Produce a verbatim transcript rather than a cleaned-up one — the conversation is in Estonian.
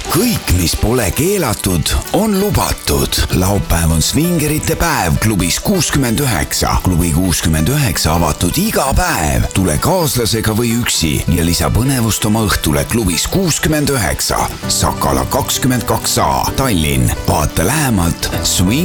kõik, mis pole keelatud, on lubatud. Laupäev on svingerite päev klubis kuuskümmend üheksa. Klubi kuuskümmend üheksa avatud iga päev. Tule kaaslasega või üksi ja lisa põnevust oma õhtule klubis kuuskümmend üheksa. Sakala kakskümmend kaks A, Tallinn. Vaata lähemalt swing